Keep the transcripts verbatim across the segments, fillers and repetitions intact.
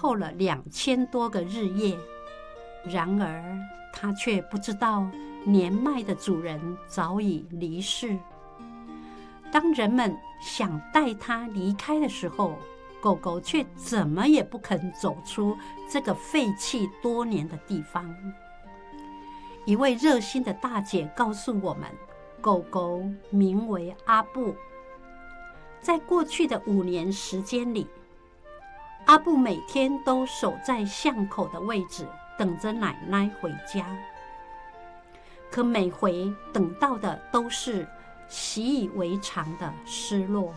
候了两千多个日夜，然而他却不知道年迈的主人早已离世。当人们想带他离开的时候，狗狗却怎么也不肯走出这个废弃多年的地方。一位热心的大姐告诉我们，狗狗名为阿布。在过去的五年时间里，阿布每天都守在巷口的位置，等着奶奶回家。可每回等到的都是习以为常的失落。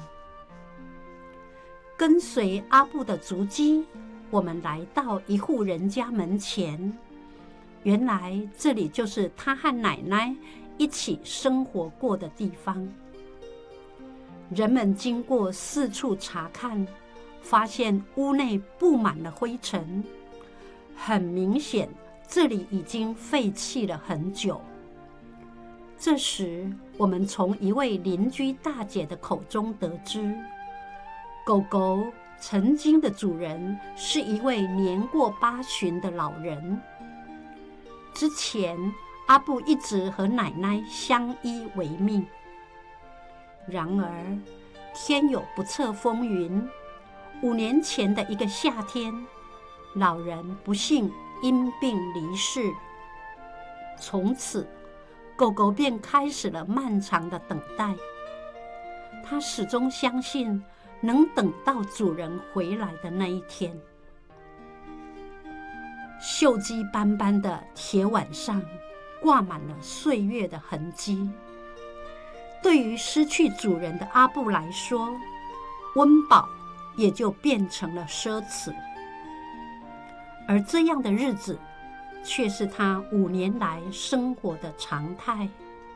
跟随阿布的足迹，我们来到一户人家门前。原来这里就是他和奶奶一起生活过的地方。人们经过四处查看，发现屋内布满了灰尘，很明显这里已经废弃了很久。这时我们从一位邻居大姐的口中得知，狗狗曾经的主人是一位年过八旬的老人。之前阿布一直和奶奶相依为命，然而天有不测风云，五年前的一个夏天，老人不幸因病离世。从此狗狗便开始了漫长的等待。它始终相信能等到主人回来的那一天。锈迹斑斑的铁碗上挂满了岁月的痕迹。对于失去主人的阿布来说，温饱也就变成了奢侈。而这样的日子却是他五年来生活的常态。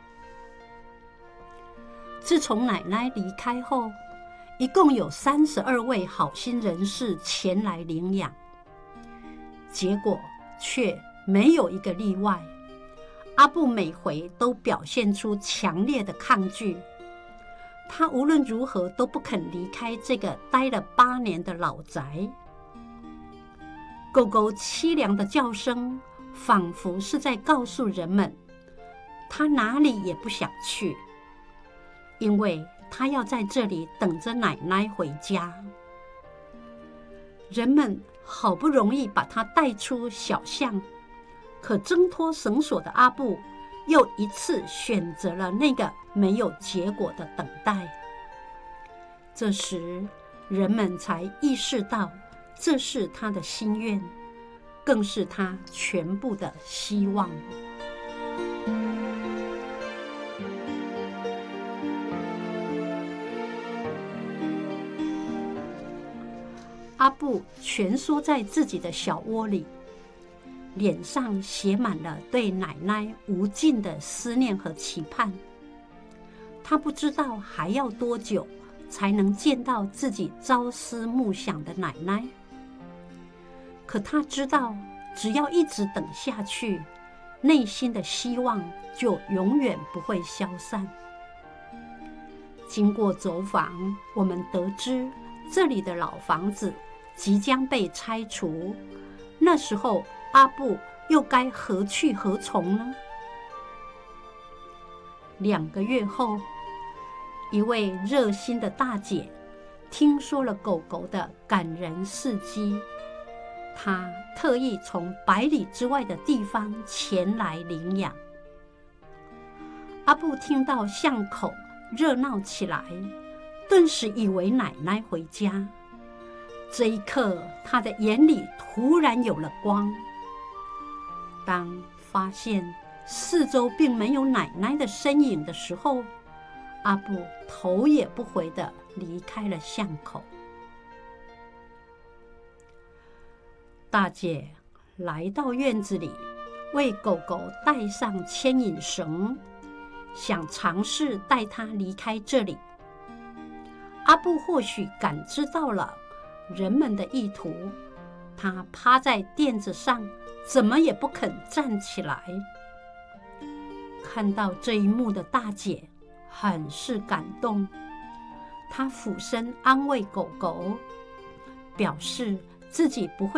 自从奶奶离开后，一共有三十二位好心人士前来领养，结果却没有一个例外。阿布每回都表现出强烈的抗拒，他无论如何都不肯离开这个待了八年的老宅。狗狗凄凉的叫声仿佛是在告诉人们，它哪里也不想去，因为它要在这里等着奶奶回家。人们好不容易把它带出小巷，可挣脱绳索的阿布又一次选择了那个没有结果的等待。这时人们才意识到，这是他的心愿，更是他全部的希望。阿布蜷缩在自己的小窝里，脸上写满了对奶奶无尽的思念和期盼。他不知道还要多久才能见到自己朝思暮想的奶奶，可他知道，只要一直等下去，内心的希望就永远不会消散。经过走访，我们得知这里的老房子即将被拆除，那时候阿布又该何去何从呢？两个月后，一位热心的大姐听说了狗狗的感人事迹，她特意从百里之外的地方前来领养。阿布听到巷口热闹起来，顿时以为奶奶回家。这一刻，他的眼里突然有了光。当发现四周并没有奶奶的身影的时候，阿布头也不回地离开了巷口。大姐来到院子里，为狗狗带上牵引绳，想尝试带它离开这里。阿布或许感知到了人们的意图，他趴在垫子上，怎么也不肯站起来。看到这一幕的大姐很是感动，她俯身安慰狗狗，表示自己不会